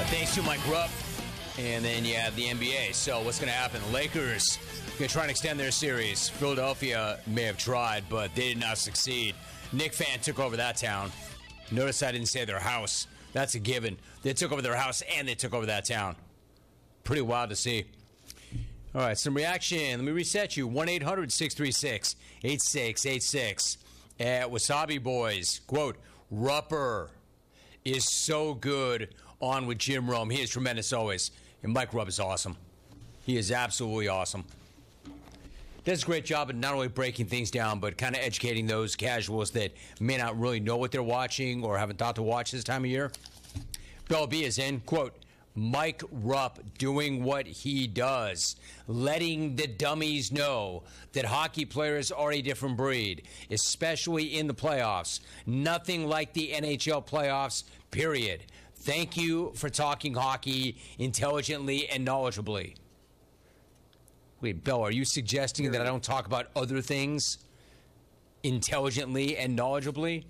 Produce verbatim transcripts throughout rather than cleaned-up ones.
Thanks to Mike Rupp. And then you have the N B A. So what's going to happen? The Lakers going to try and extend their series. Philadelphia may have tried, but they did not succeed. Knicks fan took over that town. Notice I didn't say their house. That's a given. They took over their house and they took over that town. Pretty wild to see. All right, some reaction. Let me reset you. one eight hundred six three six eight six eight six. At Wasabi Boys, quote, Rupper is so good on with Jim Rome. He is tremendous always. And Mike Rupp is awesome. He is absolutely awesome. Does a great job of not only breaking things down, but kind of educating those casuals that may not really know what they're watching or haven't thought to watch this time of year. Bell B is in, quote, Mike Rupp doing what he does, letting the dummies know that hockey players are a different breed, especially in the playoffs. Nothing like the N H L playoffs, period. Thank you for talking hockey intelligently and knowledgeably. Wait, Bill, are you suggesting that I don't talk about other things intelligently and knowledgeably?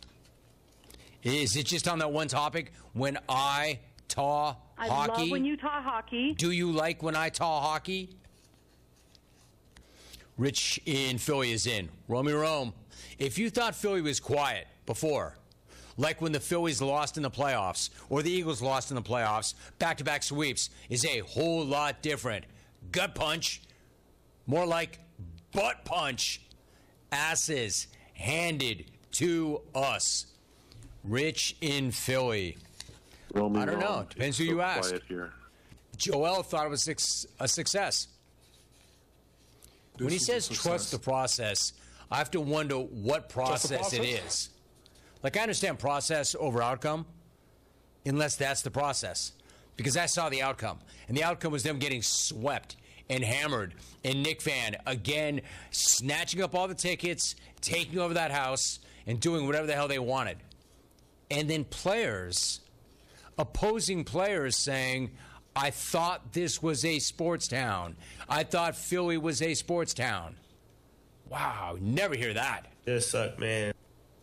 Is it just on that one topic when I taw I hockey? I love when you taw hockey. Do you like when I taw hockey? Rich in Philly is in. Romy Rome. If you thought Philly was quiet before, like when the Phillies lost in the playoffs or the Eagles lost in the playoffs, back-to-back sweeps is a whole lot different. Gut punch, more like butt punch. Asses handed to us. Rich in Philly. Romy I don't know. Rome. Depends It's who so you ask. quiet here. Joel thought it was a success. This When he is a says success. trust the process, I have to wonder what process, it process? is. Like, I understand process over outcome, unless that's the process. Because I saw the outcome. And the outcome was them getting swept and hammered. And Knick fan, again, snatching up all the tickets, taking over that house, and doing whatever the hell they wanted. And then players, opposing players saying, I thought this was a sports town. I thought Philly was a sports town. Wow, never hear that. This sucked, man.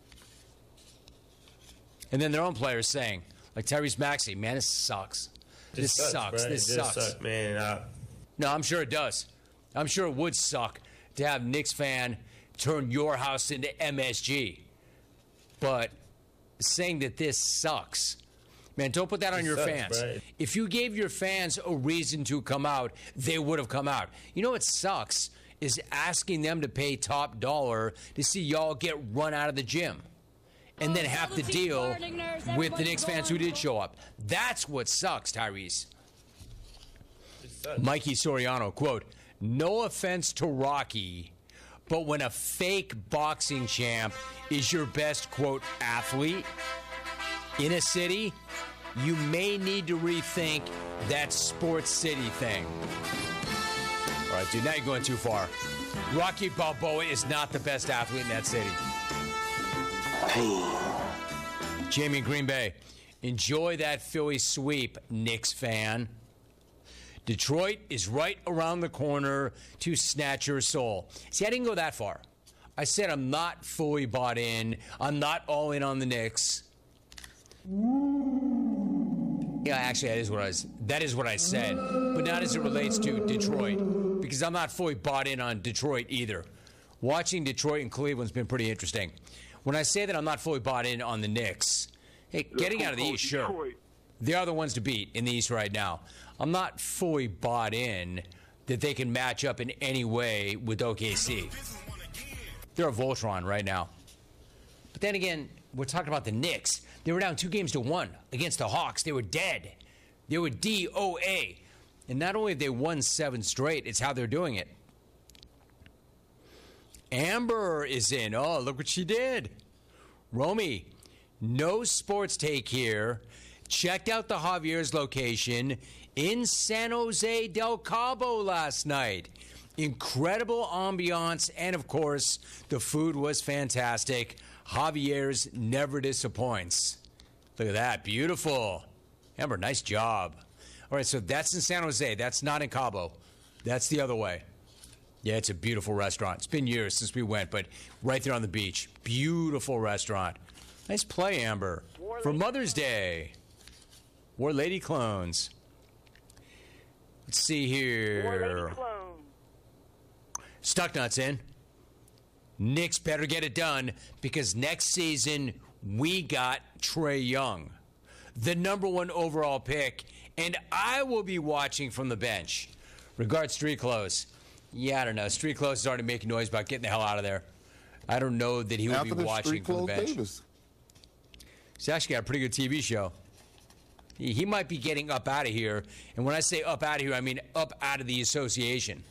And then their own players saying, like Tyrese Maxey, man, this sucks. This, sucks, sucks. bro. This It sucks. sucked, man. I, No, I'm sure it does. I'm sure it would suck to have Knicks fan turn your house into M S G. But saying that this sucks, man, don't put that on It your sucks, fans. bro. If you gave your fans a reason to come out, they would have come out. You know what sucks is asking them to pay top dollar to see y'all get run out of the gym. And then have to deal with the Knicks fans who did show up. That's what sucks, Tyrese. it sucks. Mikey Soriano, quote, no offense to Rocky, but when a fake boxing champ is your best, quote, athlete in a city, you may need to rethink that sports city thing. All right, dude, now you're going too far. Rocky Balboa is not the best athlete in that city. Jamie in Green Bay, enjoy that Philly sweep, Knicks fan. Detroit is right around the corner to snatch your soul. See, I didn't go that far. I said I'm not fully bought in. I'm not all in on the Knicks. Yeah, actually, that is what I was, that is what I said, but not as it relates to Detroit, because I'm not fully bought in on Detroit either. Watching Detroit and Cleveland's been pretty interesting. When I say that I'm not fully bought in on the Knicks, hey, getting out of the East, sure. They are the ones to beat in the East right now. I'm not fully bought in that they can match up in any way with O K C. They're a Voltron right now. But then again, we're talking about the Knicks. They were down two games to one against the Hawks. They were dead. They were D O A. And not only have they won seven straight, it's how they're doing it. Amber is in. Oh, look what she did. Romy, no sports take here. Checked out the Javier's location in San Jose del Cabo last night. Incredible ambiance, and of course, the food was fantastic. Javier's never disappoints. Look at that. Beautiful. Amber, nice job. All right, so that's in San Jose. That's not in Cabo. That's the other way. Yeah, it's a beautiful restaurant. It's been years since we went, but right there on the beach. Beautiful restaurant. Nice play, Amber. For Mother's Day. War Lady clones. Let's see here. War Lady clone. Stucknut's in. Knicks better get it done because next season we got Trae Young, the number one overall pick, and I will be watching from the bench. Regards Street Clothes. Yeah, I don't know. Street Clothes is already making noise about getting the hell out of there. I don't know that he will After be the watching Street from the Clothes bench. Davis. He's actually got a pretty good T V show. He he might be getting up out of here. And when I say up out of here, I mean up out of the association.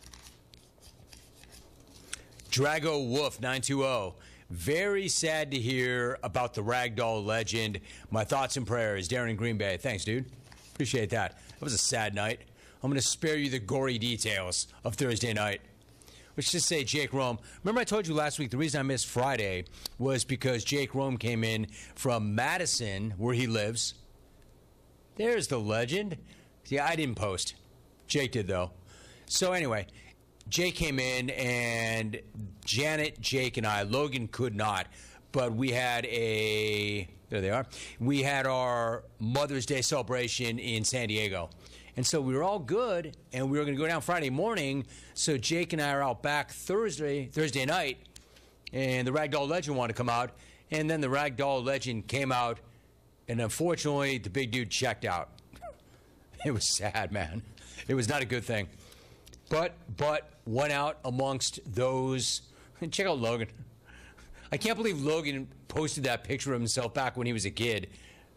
Drago Wolf nine two zero. Very sad to hear about the Ragdoll legend. My thoughts and prayers. Darren in Green Bay. Thanks, dude. Appreciate that. That was a sad night. I'm going to spare you the gory details of Thursday night. Let's just say Jake Rome. Remember I told you last week the reason I missed Friday was because Jake Rome came in from Madison, where he lives. There's the legend. See, I didn't post. Jake did, though. So anyway, Jake came in, and Janet, Jake, and I, Logan could not, but we had a, there they are, we had our Mother's Day celebration in San Diego. And so we were all good, and we were going to go down Friday morning, so Jake and I are out back Thursday, Thursday night, and the Ragdoll Legend wanted to come out, and then the Ragdoll Legend came out, and unfortunately, the big dude checked out. It was sad, man. It was not a good thing. But, but, went out amongst those. Check out Logan. I can't believe Logan posted that picture of himself back when he was a kid.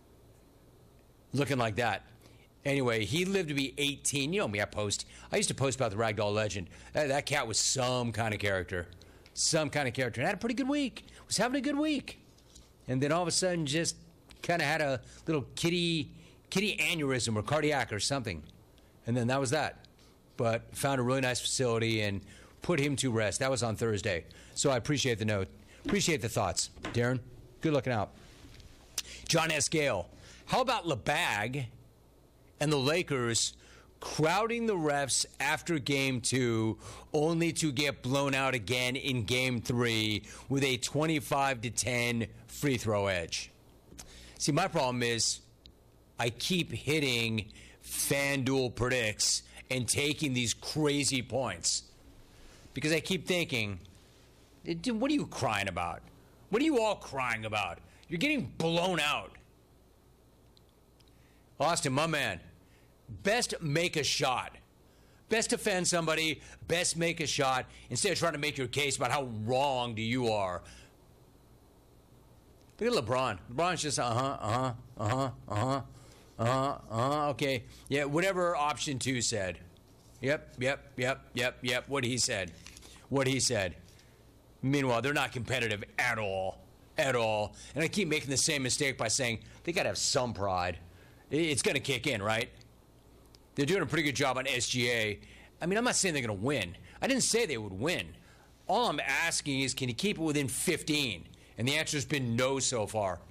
Looking like that. Anyway, he lived to be eighteen. You know me, I post. I used to post about the Ragdoll Legend. That, that cat was some kind of character. Some kind of character. And had a pretty good week. Was having a good week. And then all of a sudden just kind of had a little kitty, kitty aneurysm or cardiac or something. And then that was that. But found a really nice facility and put him to rest. That was on Thursday. So I appreciate the note. Appreciate the thoughts. Darren, good looking out. John S. Gale. How about LeBag and the Lakers crowding the refs after game two only to get blown out again in game three with a twenty-five to ten free throw edge? See, my problem is I keep hitting FanDuel predicts and taking these crazy points because I keep thinking, dude, what are you crying about? What are you all crying about? You're getting blown out. Austin, my man, best make a shot. Best defend somebody, best make a shot instead of trying to make your case about how wrong you are. Look at LeBron. LeBron's just uh-huh, uh-huh, uh-huh, uh-huh. Uh, uh, okay. Yeah, whatever option two said. Yep, yep, yep, yep, yep. What he said. What he said. Meanwhile, they're not competitive at all. At all. And I keep making the same mistake by saying they got to have some pride. It's going to kick in, right? They're doing a pretty good job on S G A. I mean, I'm not saying they're going to win. I didn't say they would win. All I'm asking is, can you keep it within fifteen? And the answer's been no so far.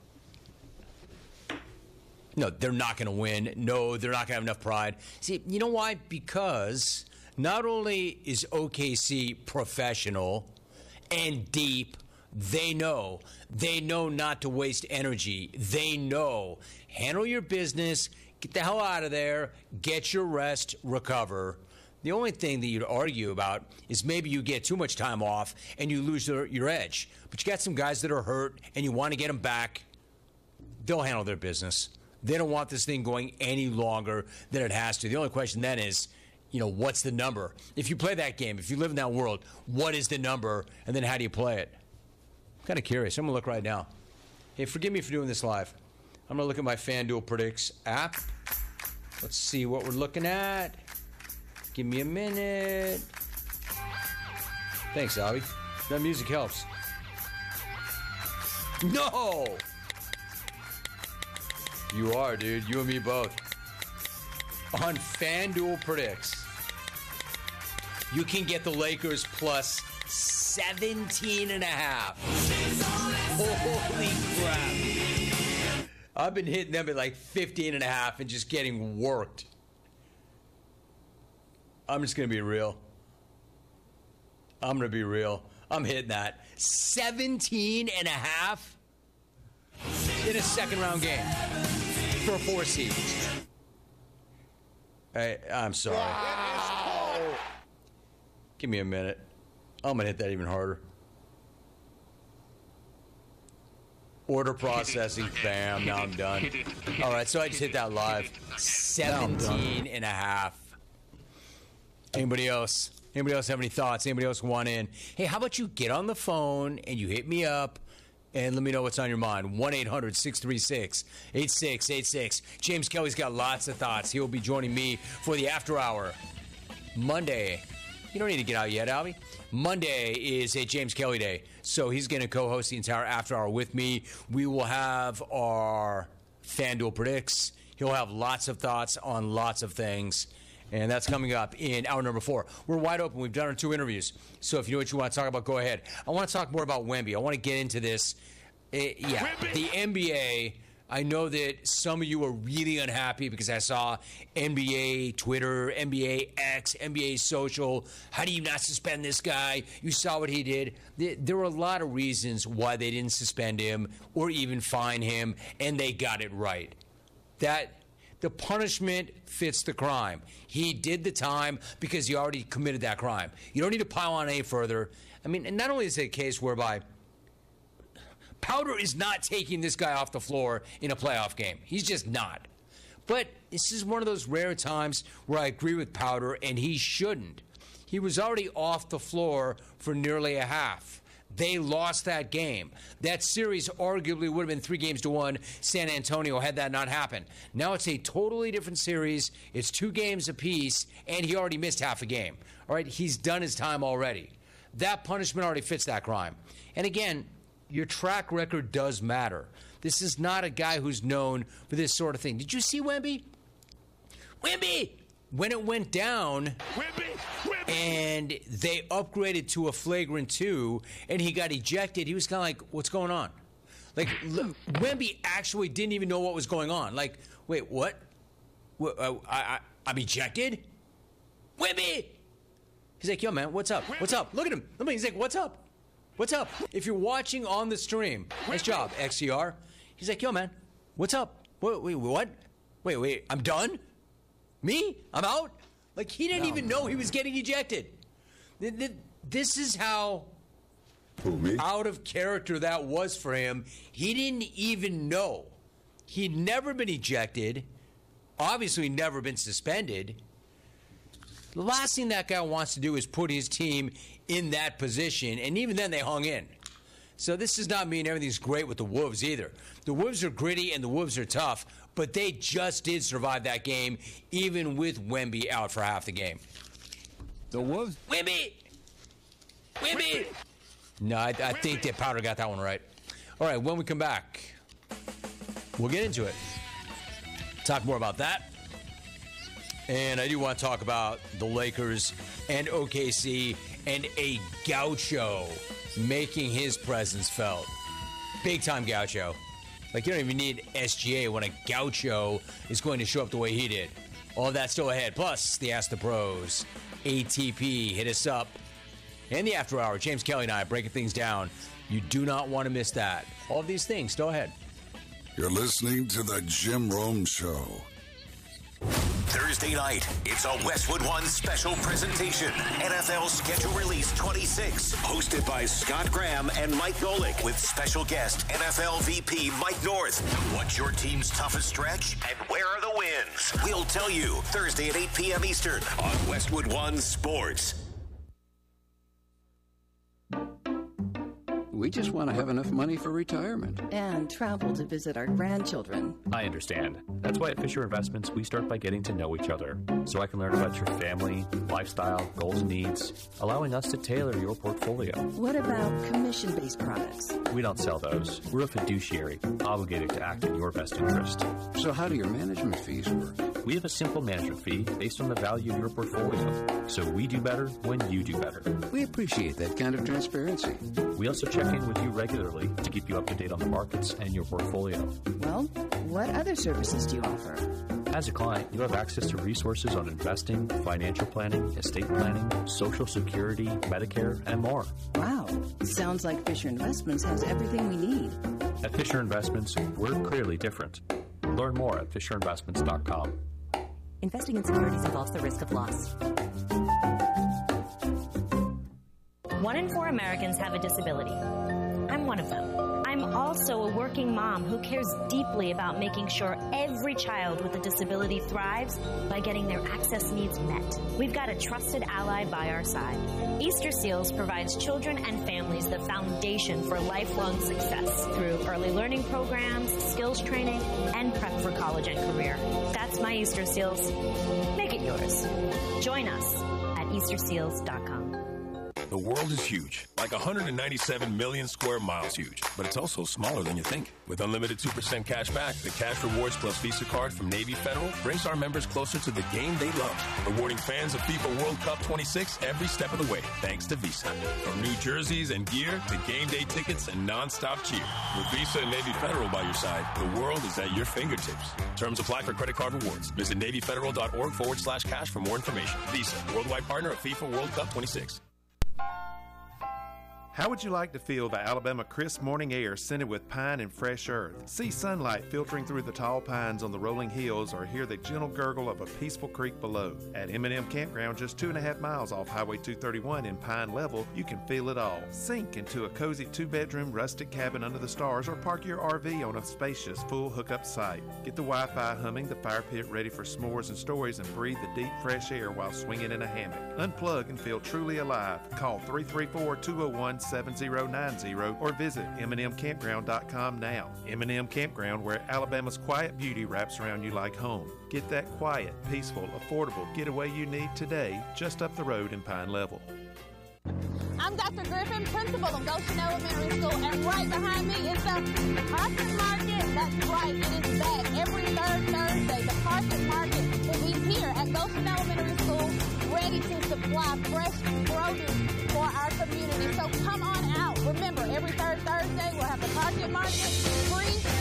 No, they're not going to win. No, they're not going to have enough pride. See, you know why? Because not only is O K C professional and deep, they know. They know not to waste energy. They know. Handle your business. Get the hell out of there. Get your rest. Recover. The only thing that you'd argue about is maybe you get too much time off and you lose your, your edge. But you got some guys that are hurt and you want to get them back. They'll handle their business. They don't want this thing going any longer than it has to. The only question then is, you know, what's the number? If you play that game, if you live in that world, what is the number? And then how do you play it? I'm kind of curious. I'm going to look right now. Hey, forgive me for doing this live. I'm going to look at my FanDuel Predicts app. Let's see what we're looking at. Give me a minute. Thanks, Albie. That music helps. No! You are, dude. You and me both. On FanDuel Predicts, you can get the Lakers plus seventeen and a half. Holy crap. I've been hitting them at like fifteen and a half and just getting worked. I'm just going to be real. I'm going to be real. I'm hitting that. seventeen and a half in a second round game. for a four seed. I, I'm sorry. Wow. Give me a minute. I'm going to hit that even harder. Order processing. Bam. Now I'm done. All right, so I just hit that live. seventeen and a half. Anybody else? Anybody else have any thoughts? Anybody else want in? Hey, how about you get on the phone and you hit me up and let me know what's on your mind. one eight hundred six three six eight six eight six. James Kelly's got lots of thoughts. He'll be joining me for the After Hour Monday. You don't need to get out yet, Albie. Monday is a James Kelly day, so he's going to co-host the entire After Hour with me. We will have our FanDuel Predicts. He'll have lots of thoughts on lots of things, and that's coming up in hour number four. We're wide open. We've done our two interviews, so if you know what you want to talk about, go ahead. I want to talk more about Wemby. I want to get into this. Uh, yeah, the N B A. I know that some of you are really unhappy because I saw N B A Twitter, N B A X, N B A Social. How do you not suspend this guy? You saw what he did. There were a lot of reasons why they didn't suspend him or even fine him, and they got it right. That the punishment fits the crime. He did the time because he already committed that crime. You don't need to pile on any further. I mean, and not only is it a case whereby Powder is not taking this guy off the floor in a playoff game. He's just not. But this is one of those rare times where I agree with Powder, and he shouldn't. He was already off the floor for nearly a half. They lost that game. That series arguably would have been three games to one San Antonio had that not happened. Now it's a totally different series. It's two games apiece, and he already missed half a game. All right, he's done his time already. That punishment already fits that crime. And again, your track record does matter. This is not a guy who's known for this sort of thing. Did you see Wemby? Wemby! When it went down, Wemby! Wemby! And they upgraded to a flagrant two, and he got ejected, he was kind of like, what's going on? Like, look, Wemby actually didn't even know what was going on. Like, wait, what? what uh, I, I, I'm ejected? Wemby! He's like, yo, man, what's up? What's up? Look at him. Look at him. He's like, what's up? What's up? If you're watching on the stream, nice job, X C R. He's like, yo, man, what's up? Wait, wait, what? Wait, wait, I'm done? Me? I'm out? Like, he didn't no, even know he was getting ejected. This is how Who, out of character that was for him. He didn't even know. He'd never been ejected, obviously never been suspended. The last thing that guy wants to do is put his team in that position, and even then they hung in. So this does not mean everything's great with the Wolves either. The Wolves are gritty and the Wolves are tough, but they just did survive that game, even with Wemby out for half the game. The Wolves? Wemby! Wemby! No, I, I think that Powder got that one right. All right, when we come back, we'll get into it. Talk more about that. And I do want to talk about the Lakers and O K C and a Gaucho making his presence felt. Big-time Gaucho. Like, you don't even need S G A when a Gaucho is going to show up the way he did. All of that's still ahead. Plus, the Ask the Pros, A T P, hit us up. And the After Hour, James Kelly and I breaking things down. You do not want to miss that. All of these things still ahead. You're listening to The Jim Rome Show. Thursday night, it's a Westwood One special presentation. N F L Schedule Release twenty-six, hosted by Scott Graham and Mike Golick, with special guest N F L V P Mike North. What's your team's toughest stretch, and where are the wins? We'll tell you Thursday at eight p.m. Eastern on Westwood One Sports. We just want to have enough money for retirement. And travel to visit our grandchildren. I understand. That's why at Fisher Investments, we start by getting to know each other. So I can learn about your family, lifestyle, goals, and needs, allowing us to tailor your portfolio. What about commission-based products? We don't sell those. We're a fiduciary, obligated to act in your best interest. So how do your management fees work? We have a simple management fee based on the value of your portfolio. So we do better when you do better. We appreciate that kind of transparency. We also check in with you regularly to keep you up to date on the markets and your portfolio. Well, what other services do you offer? As a client, you have access to resources on investing, financial planning, estate planning, Social Security, Medicare, and more. Wow. Sounds like Fisher Investments has everything we need. At Fisher Investments, we're clearly different. Learn more at fisher investments dot com. Investing in securities involves the risk of loss. One in four Americans have a disability. I'm one of them. I'm also a working mom who cares deeply about making sure every child with a disability thrives by getting their access needs met. We've got a trusted ally by our side. Easter Seals provides children and families the foundation for lifelong success through early learning programs, skills training, and prep for college and career. That's my Easter Seals. Make it yours. Join us at easter seals dot com. The world is huge, like one hundred ninety-seven million square miles huge, but it's also smaller than you think. With unlimited two percent cash back, the Cash Rewards Plus Visa card from Navy Federal brings our members closer to the game they love, rewarding fans of FIFA World Cup twenty-six every step of the way, thanks to Visa. From new jerseys and gear to game day tickets and non-stop cheer. With Visa and Navy Federal by your side, the world is at your fingertips. Terms apply for credit card rewards. Visit navy federal dot org forward slash cash for more information. Visa, worldwide partner of FIFA World Cup twenty-six. How would you like to feel the Alabama crisp morning air scented with pine and fresh earth? See sunlight filtering through the tall pines on the rolling hills, or hear the gentle gurgle of a peaceful creek below. At M and M Campground, just two and a half miles off Highway two thirty-one in Pine Level, you can feel it all. Sink into a cozy two-bedroom rustic cabin under the stars, or park your R V on a spacious, full hookup site. Get the Wi-Fi humming, the fire pit ready for s'mores and stories, and breathe the deep, fresh air while swinging in a hammock. Unplug and feel truly alive. Call three three four, two oh one, seven oh nine oh or visit m and m campground dot com now. M and M Campground, where Alabama's quiet beauty wraps around you like home. Get that quiet, peaceful, affordable getaway you need today, just up the road in Pine Level. I'm Doctor Griffin, principal of Goshen Elementary School, and right behind me is the Carson Market. That's right, it is back every third Thursday. The Carson Market will be here at Goshen Elementary School, ready to supply fresh produce for our community. So come on out. Remember, every third Thursday we'll have the Market Market free